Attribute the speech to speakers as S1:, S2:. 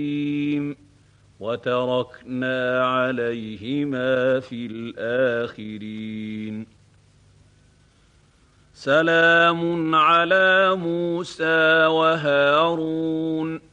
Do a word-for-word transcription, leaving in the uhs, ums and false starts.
S1: وتركنا عليهما في الآخرين. سلام على موسى وهارون.